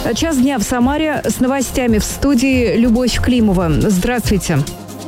Час дня в Самаре. С новостями в студии Любовь Климова. Здравствуйте.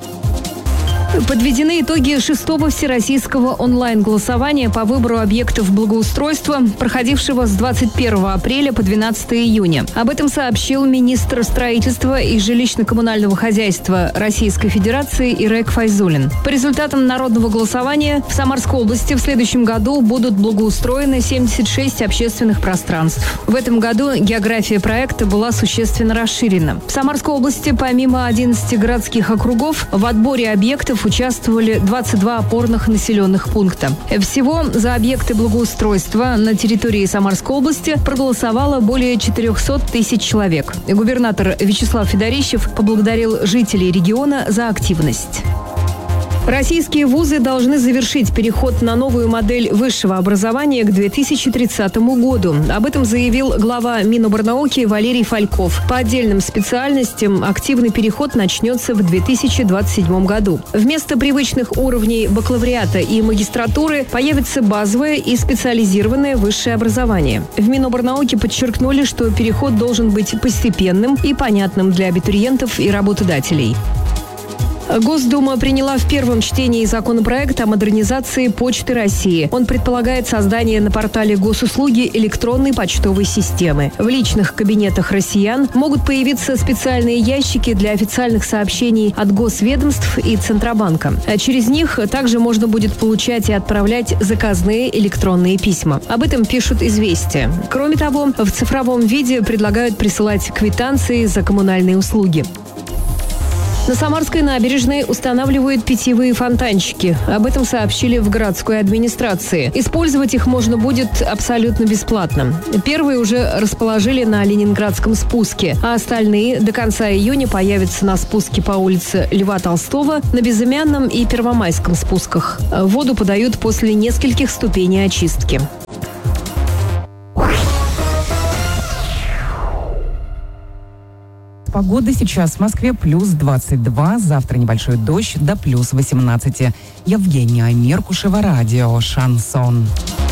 Подведены итоги 6-го всероссийского онлайн-голосования по выбору объектов благоустройства, проходившего с 21 апреля по 12 июня. Об этом сообщил министр строительства и жилищно-коммунального хозяйства Российской Федерации Ирек Файзуллин. По результатам народного голосования в Самарской области в следующем году будут благоустроены 76 общественных пространств. В этом году география проекта была существенно расширена. В Самарской области помимо 11 городских округов в отборе объектов участвовали 22 опорных населенных пункта. Всего за объекты благоустройства на территории Самарской области проголосовало более 400 тысяч человек. Губернатор Вячеслав Федорищев поблагодарил жителей региона за активность. Российские вузы должны завершить переход на новую модель высшего образования к 2030 году. Об этом заявил глава Миноборнауки Валерий Фальков. По отдельным специальностям активный переход начнется в 2027 году. Вместо привычных уровней бакалавриата и магистратуры появится базовое и специализированное высшее образование. В Миноборнауке подчеркнули, что переход должен быть постепенным и понятным для абитуриентов и работодателей. Госдума приняла в первом чтении законопроект о модернизации Почты России. Он предполагает создание на портале госуслуги электронной почтовой системы. В личных кабинетах россиян могут появиться специальные ящики для официальных сообщений от госведомств и Центробанка. Через них также можно будет получать и отправлять заказные электронные письма. Об этом пишут «Известия». Кроме того, в цифровом виде предлагают присылать квитанции за коммунальные услуги. На Самарской набережной устанавливают питьевые фонтанчики. Об этом сообщили в городской администрации. Использовать их можно будет абсолютно бесплатно. Первые уже расположили на Ленинградском спуске, а остальные до конца июня появятся на спуске по улице Льва Толстого, на Безымянном и Первомайском спусках. Воду подают после нескольких ступеней очистки. Погода сейчас в Москве плюс 22, завтра небольшой дождь до плюс 18. Евгения Меркушева, радио «Шансон».